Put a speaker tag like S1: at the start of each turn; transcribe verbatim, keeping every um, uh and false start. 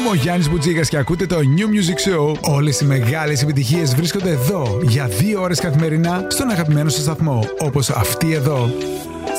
S1: Είμαι ο Γιάννης Μπουτζίγας και ακούτε το New Music Show. Όλες οι μεγάλες επιτυχίες βρίσκονται εδώ για δύο ώρες καθημερινά στον αγαπημένο σας σταθμό, όπως αυτή εδώ.